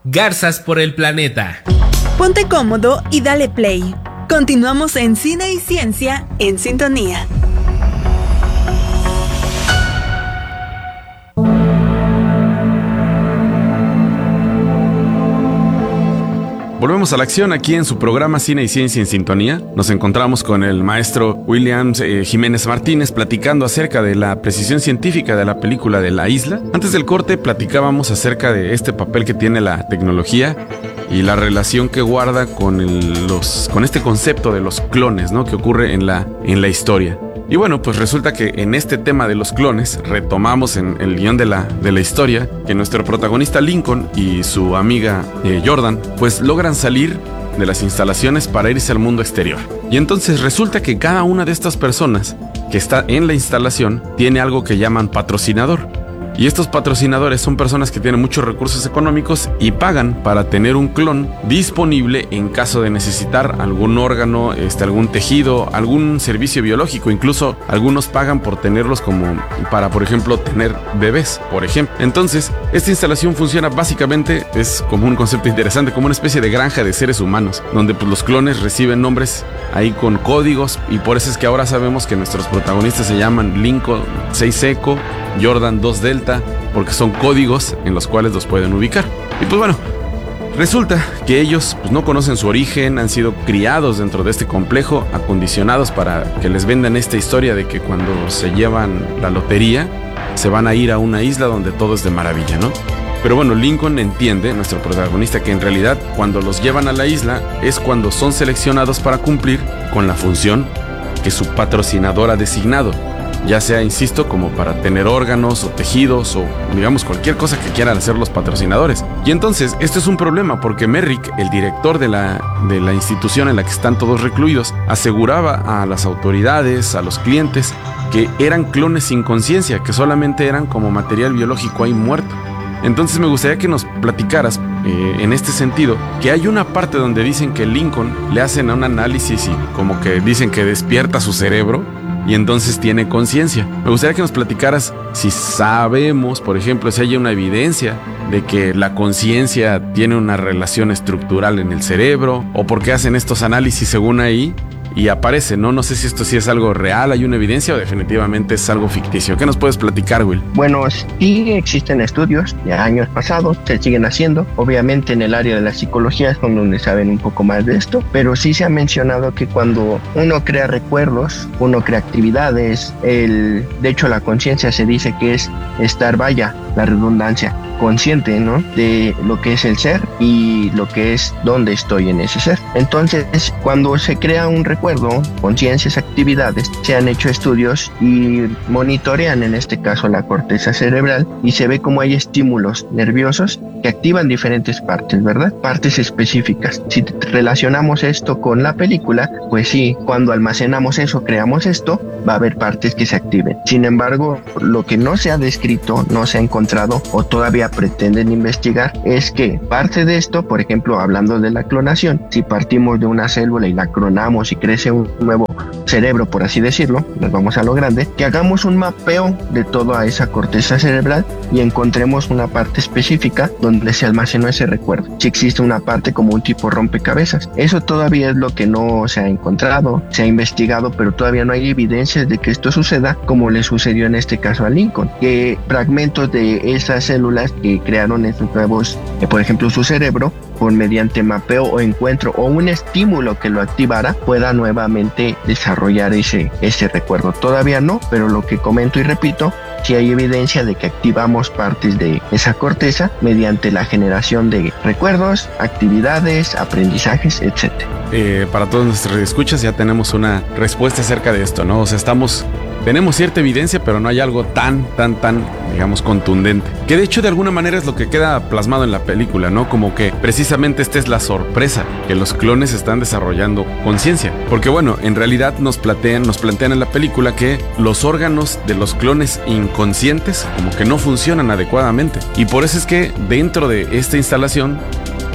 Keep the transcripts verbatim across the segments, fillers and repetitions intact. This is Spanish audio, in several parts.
Garzas por el planeta. Ponte cómodo y dale play. Continuamos en Cine y Ciencia en Sintonía. Volvemos a la acción aquí en su programa Cine y Ciencia en Sintonía. Nos encontramos con el maestro William eh, Jiménez Martínez platicando acerca de la precisión científica de la película de La Isla. Antes del corte platicábamos acerca de este papel que tiene la tecnología y la relación que guarda con, el, los, con este concepto de los clones, ¿no?, que ocurre en la, en la historia. Y bueno, pues resulta que en este tema de los clones retomamos en el guión de la, de la historia que nuestro protagonista Lincoln y su amiga eh, Jordan pues logran salir de las instalaciones para irse al mundo exterior. Y entonces resulta que cada una de estas personas que está en la instalación tiene algo que llaman patrocinador. Y estos patrocinadores son personas que tienen muchos recursos económicos y pagan para tener un clon disponible en caso de necesitar algún órgano, este, algún tejido, algún servicio biológico. Incluso algunos pagan por tenerlos como para, por ejemplo, tener bebés, por ejemplo. Entonces, esta instalación funciona básicamente, es como un concepto interesante, como una especie de granja de seres humanos, donde pues, los clones reciben nombres ahí con códigos, y por eso es que ahora sabemos que nuestros protagonistas se llaman Lincoln seis Eco, Jordan dos Delta, porque son códigos en los cuales los pueden ubicar. Y pues bueno, resulta que ellos pues, no conocen su origen, han sido criados dentro de este complejo, acondicionados para que les vendan esta historia de que cuando se llevan la lotería se van a ir a una isla donde todo es de maravilla, ¿no? Pero bueno, Lincoln entiende, nuestro protagonista, que en realidad cuando los llevan a la isla es cuando son seleccionados para cumplir con la función que su patrocinador ha designado. Ya sea, insisto, como para tener órganos o tejidos o, digamos, cualquier cosa que quieran hacer los patrocinadores. Y entonces, esto es un problema porque Merrick, el director de la, de la institución en la que están todos recluidos, aseguraba a las autoridades, a los clientes, que eran clones sin conciencia, que solamente eran como material biológico ahí muerto. Entonces me gustaría que nos platicaras eh, en este sentido, que hay una parte donde dicen que Lincoln le hacen un análisis y como que dicen que despierta su cerebro y entonces tiene conciencia. Me gustaría que nos platicaras si sabemos, por ejemplo, si hay una evidencia de que la conciencia tiene una relación estructural en el cerebro, o por qué hacen estos análisis según ahí y aparece, ¿no? No sé si esto sí es algo real, hay una evidencia, o definitivamente es algo ficticio. ¿Qué nos puedes platicar, Will? Bueno, sí existen estudios de años pasados, se siguen haciendo. Obviamente en el área de la psicología es donde saben un poco más de esto, pero sí se ha mencionado que cuando uno crea recuerdos, uno crea actividades, el, de hecho la conciencia se dice que es estar, vaya, la redundancia, consciente, ¿no?, de lo que es el ser y lo que es dónde estoy en ese ser. Entonces, cuando se crea un recuerdo, conciencias, actividades, se han hecho estudios y monitorean en este caso la corteza cerebral y se ve cómo hay estímulos nerviosos que activan diferentes partes, ¿verdad? Partes específicas. Si relacionamos esto con la película, pues sí, cuando almacenamos eso, creamos esto, va a haber partes que se activen. Sin embargo, lo que no se ha descrito, no se ha encontrado o todavía pretenden investigar es que parte de esto, por ejemplo, hablando de la clonación, si partimos de una célula y la clonamos y crece un nuevo cerebro, por así decirlo, nos vamos a lo grande, que hagamos un mapeo de toda esa corteza cerebral y encontremos una parte específica donde se almacenó ese recuerdo. Si existe una parte como un tipo rompecabezas, eso todavía es lo que no se ha encontrado, se ha investigado, pero todavía no hay evidencias de que esto suceda como le sucedió en este caso a Lincoln, que fragmentos de esas células que crearon esos nuevos, eh, por ejemplo, su cerebro, por mediante mapeo o encuentro o un estímulo que lo activara, pueda nuevamente desarrollar ese, ese recuerdo. Todavía no, pero lo que comento y repito, sí hay evidencia de que activamos partes de esa corteza mediante la generación de recuerdos, actividades, aprendizajes, etcétera. Eh, para todos nuestros escuchas ya tenemos una respuesta acerca de esto, ¿no? O sea, estamos... Tenemos cierta evidencia, pero no hay algo tan, tan, tan, digamos, contundente. Que de hecho de alguna manera es lo que queda plasmado en la película, ¿no? Como que precisamente esta es la sorpresa, que los clones están desarrollando conciencia. Porque bueno, en realidad nos plantean, nos plantean en la película que los órganos de los clones inconscientes como que no funcionan adecuadamente. Y por eso es que dentro de esta instalación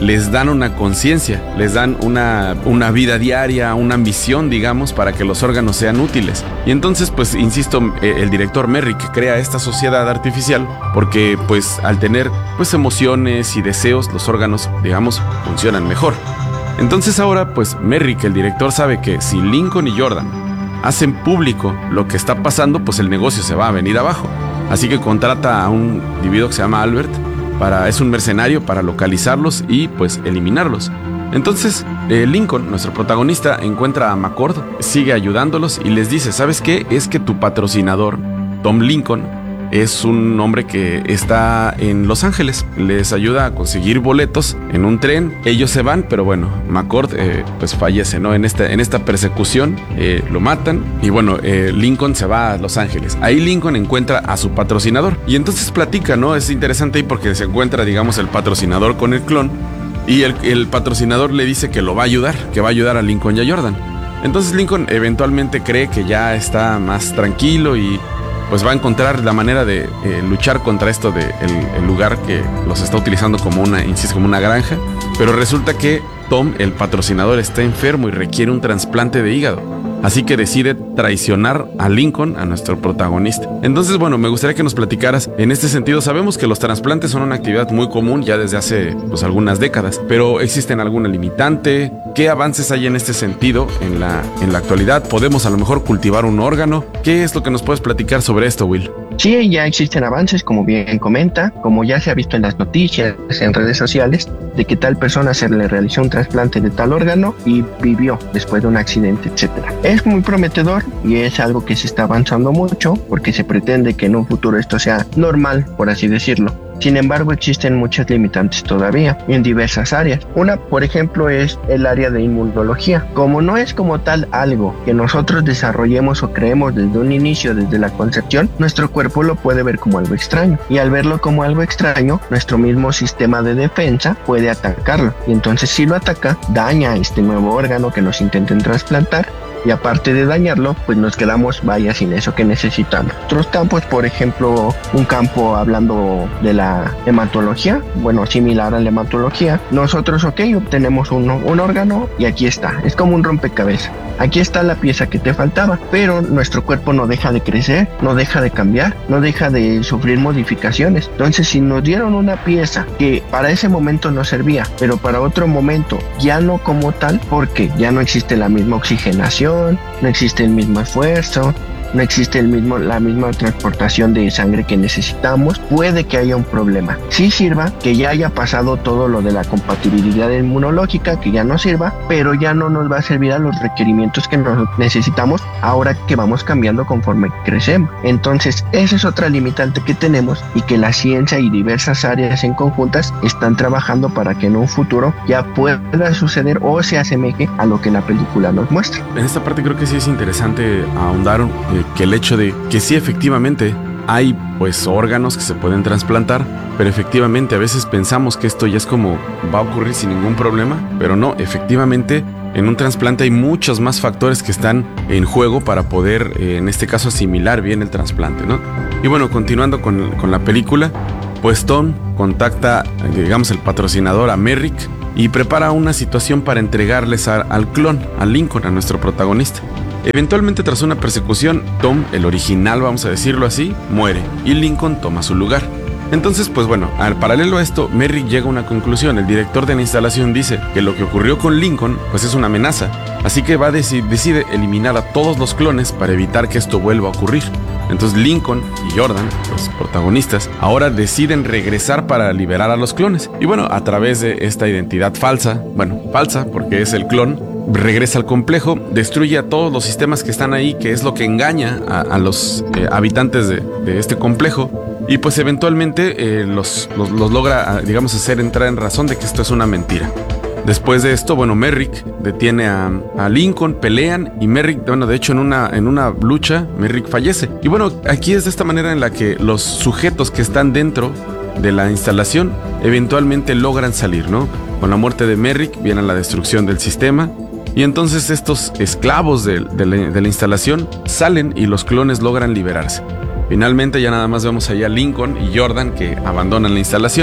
les dan una conciencia, les dan una, una vida diaria, una ambición, digamos, para que los órganos sean útiles. Y entonces, pues, insisto, el director Merrick crea esta sociedad artificial porque, pues, al tener, pues, emociones y deseos, los órganos, digamos, funcionan mejor. Entonces ahora, pues, Merrick, el director, sabe que si Lincoln y Jordan hacen público lo que está pasando, pues el negocio se va a venir abajo. Así que contrata a un individuo que se llama Albert, para, es un mercenario para localizarlos y pues eliminarlos. Entonces eh, Lincoln, nuestro protagonista, encuentra a McCord, sigue ayudándolos y les dice: ¿sabes qué? Es que tu patrocinador, Tom Lincoln, es un hombre que está en Los Ángeles, les ayuda a conseguir boletos en un tren. Ellos se van, pero bueno, McCord eh, pues fallece, ¿no? En esta, en esta persecución eh, lo matan y bueno, eh, Lincoln se va a Los Ángeles. Ahí Lincoln encuentra a su patrocinador y entonces platica, ¿no? Es interesante ahí porque se encuentra, digamos, el patrocinador con el clon y el, el patrocinador le dice que lo va a ayudar, que va a ayudar a Lincoln y a Jordan. Entonces Lincoln eventualmente cree que ya está más tranquilo y pues va a encontrar la manera de eh, luchar contra esto de el, el lugar que los está utilizando como una, insisto, como una granja. Pero resulta que Tom, el patrocinador, está enfermo y requiere un trasplante de hígado. Así que decide traicionar a Lincoln, a nuestro protagonista. Entonces, bueno, me gustaría que nos platicaras en este sentido. Sabemos que los trasplantes son una actividad muy común ya desde hace pues, algunas décadas, pero ¿existen alguna limitante? ¿Qué avances hay en este sentido en la, en la actualidad? ¿Podemos a lo mejor cultivar un órgano? ¿Qué es lo que nos puedes platicar sobre esto, Will? Sí, ya existen avances, como bien comenta, como ya se ha visto en las noticias, en redes sociales, de que tal persona se le realizó un trasplante de tal órgano y vivió después de un accidente, etcétera. Es muy prometedor y es algo que se está avanzando mucho porque se pretende que en un futuro esto sea normal, por así decirlo. Sin embargo, existen muchas limitantes todavía en diversas áreas. Una, por ejemplo, es el área de inmunología. Como no es como tal algo que nosotros desarrollemos o creemos desde un inicio, desde la concepción, nuestro cuerpo lo puede ver como algo extraño. Y al verlo como algo extraño, nuestro mismo sistema de defensa puede atacarlo. Y entonces, si lo ataca, daña este nuevo órgano que nos intenten trasplantar. Y aparte de dañarlo, pues nos quedamos, vaya, sin eso que necesitamos. Otros campos, por ejemplo, un campo hablando de la hematología, bueno, similar a la hematología. Nosotros, ok, obtenemos un, un órgano y aquí está. Es como un rompecabezas. Aquí está la pieza que te faltaba, pero nuestro cuerpo no deja de crecer, no deja de cambiar, no deja de sufrir modificaciones. Entonces, si nos dieron una pieza que para ese momento no servía, pero para otro momento ya no como tal, porque ya no existe la misma oxigenación, no existe el mismo esfuerzo, no existe el mismo, la misma transportación de sangre que necesitamos, puede que haya un problema. Sí sirva, que ya haya pasado todo lo de la compatibilidad inmunológica, que ya no sirva, pero ya no nos va a servir a los requerimientos que nos necesitamos ahora que vamos cambiando conforme crecemos. Entonces, esa es otra limitante que tenemos y que la ciencia y diversas áreas en conjuntas están trabajando para que en un futuro ya pueda suceder o se asemeje a lo que la película nos muestra. En esta parte creo que sí es interesante ahondar eh, que el hecho de que sí efectivamente hay pues órganos que se pueden trasplantar, pero efectivamente a veces pensamos que esto ya es como va a ocurrir sin ningún problema, pero no, efectivamente en un trasplante hay muchos más factores que están en juego para poder, eh, en este caso, asimilar bien el trasplante, ¿no? Y bueno, continuando con, con la película, pues Tom contacta, digamos, el patrocinador a Merrick y prepara una situación para entregarles a, al clon, a Lincoln, a nuestro protagonista. Eventualmente, tras una persecución, Tom, el original, vamos a decirlo así, muere y Lincoln toma su lugar. Entonces, pues bueno, al paralelo a esto, Merrick llega a una conclusión. El director de la instalación dice que lo que ocurrió con Lincoln, pues es una amenaza. Así que va a deci- decide eliminar a todos los clones para evitar que esto vuelva a ocurrir. Entonces Lincoln y Jordan, los protagonistas, ahora deciden regresar para liberar a los clones. Y bueno, a través de esta identidad falsa, bueno, falsa porque es el clon, regresa al complejo, destruye a todos los sistemas que están ahí, que es lo que engaña a, a los eh, habitantes de, de este complejo. Y pues eventualmente eh, los, los, los logra, digamos, hacer entrar en razón de que esto es una mentira. Después de esto, bueno, Merrick detiene a, a Lincoln, pelean y Merrick, bueno, de hecho en una, en una lucha, Merrick fallece. Y bueno, aquí es de esta manera en la que los sujetos que están dentro de la instalación eventualmente logran salir, ¿no? Con la muerte de Merrick viene la destrucción del sistema. Y entonces estos esclavos de, de, la, de la instalación salen y los clones logran liberarse. Finalmente ya nada más vemos allá a Lincoln y Jordan que abandonan la instalación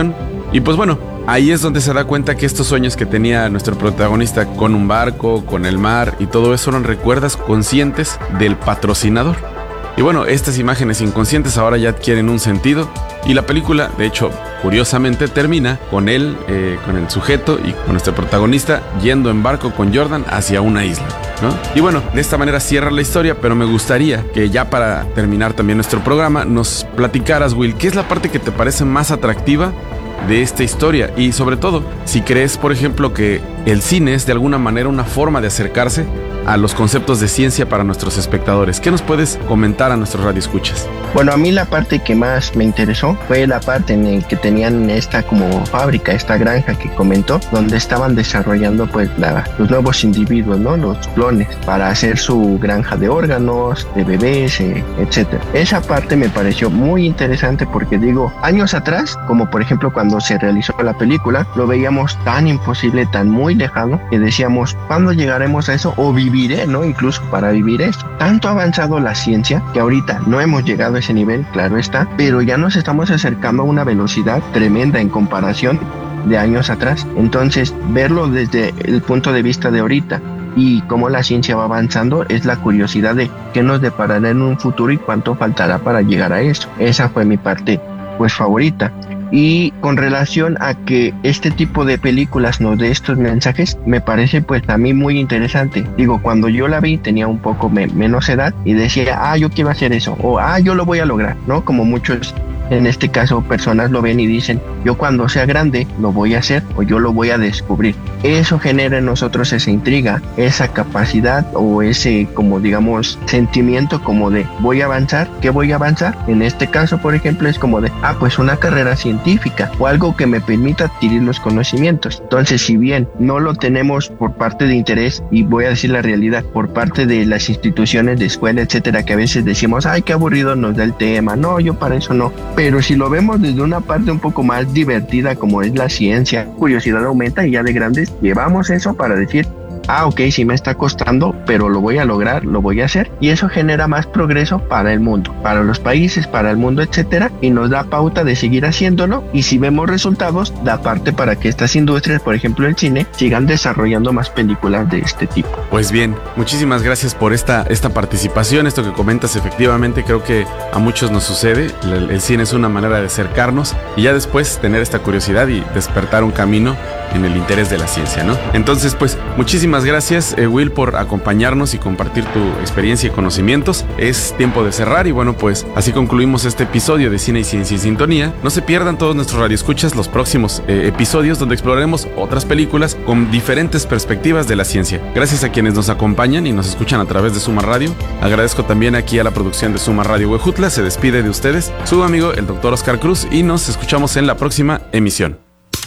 Y pues bueno, ahí es donde se da cuenta que estos sueños que tenía nuestro protagonista con un barco, con el mar y todo eso eran recuerdos conscientes del patrocinador. Y bueno, estas imágenes inconscientes ahora ya adquieren un sentido y la película, de hecho, curiosamente termina con él, eh, con el sujeto y con nuestro protagonista yendo en barco con Jordan hacia una isla, ¿no? Y bueno, de esta manera cierra la historia, pero me gustaría que ya para terminar también nuestro programa nos platicaras, Will, ¿qué es la parte que te parece más atractiva de esta historia? Y sobre todo, si crees, por ejemplo, que el cine es de alguna manera una forma de acercarse a los conceptos de ciencia para nuestros espectadores. ¿Qué nos puedes comentar a nuestros radioescuchas? Bueno, a mí la parte que más me interesó fue la parte en la que tenían esta como fábrica, esta granja que comentó, donde estaban desarrollando pues la, los nuevos individuos, ¿no? Los clones, para hacer su granja de órganos, de bebés, eh, etcétera. Esa parte me pareció muy interesante porque digo, años atrás, como por ejemplo cuando se realizó la película, lo veíamos tan imposible, tan muy lejano, que decíamos, ¿cuándo llegaremos a eso? O viviré, ¿no? Incluso para vivir esto. Tanto ha avanzado la ciencia que ahorita no hemos llegado a ese nivel, claro está, pero ya nos estamos acercando a una velocidad tremenda en comparación de años atrás. Entonces, verlo desde el punto de vista de ahorita y cómo la ciencia va avanzando es la curiosidad de qué nos deparará en un futuro y cuánto faltará para llegar a eso. Esa fue mi parte, pues, favorita. Y con relación a que este tipo de películas nos dé estos mensajes, me parece pues a mí muy interesante. Digo, cuando yo la vi tenía un poco me- menos edad y decía, ah, yo quiero hacer eso, o ah, yo lo voy a lograr, ¿no? Como muchos, en este caso, personas lo ven y dicen, yo cuando sea grande lo voy a hacer o yo lo voy a descubrir. Eso genera en nosotros esa intriga, esa capacidad o ese, como digamos, sentimiento como de voy a avanzar, ¿qué voy a avanzar? En este caso, por ejemplo, es como de, ah, pues una carrera científica o algo que me permita adquirir los conocimientos. Entonces, si bien no lo tenemos por parte de interés, y voy a decir la realidad, por parte de las instituciones de escuela, etcétera, que a veces decimos, ay, qué aburrido nos da el tema, no, yo para eso no. Pero si lo vemos desde una parte un poco más divertida como es la ciencia, curiosidad aumenta y ya de grandes llevamos eso para decir, ah, ok, sí me está costando, pero lo voy a lograr, lo voy a hacer, y eso genera más progreso para el mundo, para los países, para el mundo, etcétera, y nos da pauta de seguir haciéndolo, y si vemos resultados, da parte para que estas industrias, por ejemplo el cine, sigan desarrollando más películas de este tipo. Pues bien, muchísimas gracias por esta, esta participación, esto que comentas, efectivamente creo que a muchos nos sucede, el, el cine es una manera de acercarnos, y ya después tener esta curiosidad y despertar un camino en el interés de la ciencia, ¿no? Entonces, pues, muchísimas gracias, eh, Will, por acompañarnos y compartir tu experiencia y conocimientos. Es tiempo de cerrar y bueno, pues, así concluimos este episodio de Cine y Ciencia en Sintonía. No se pierdan todos nuestros radioescuchas los próximos eh, episodios donde exploraremos otras películas con diferentes perspectivas de la ciencia. Gracias a quienes nos acompañan y nos escuchan a través de Suma Radio. Agradezco también aquí a la producción de Suma Radio Huejutla. Se despide de ustedes su amigo, el doctor Oscar Cruz, y nos escuchamos en la próxima emisión.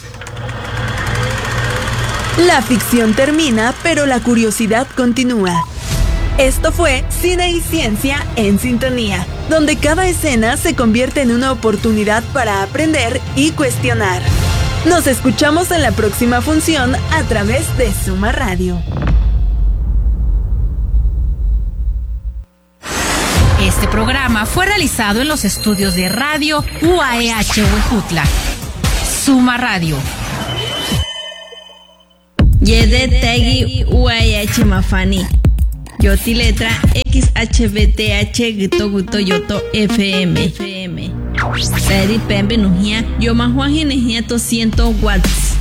La ficción termina, pero la curiosidad continúa. Esto fue Cine y Ciencia en Sintonía, donde cada escena se convierte en una oportunidad para aprender y cuestionar. Nos escuchamos en la próxima función a través de Suma Radio. Este programa fue realizado en los estudios de Radio U A E H Huejutla. Suma Radio. Yede Tegi U A E H Mafani. Yoti letra X H B T H Gito Guto Yoto F M. Peri Pembe Nujia. Yo Majuan Ginejia to ciento watts.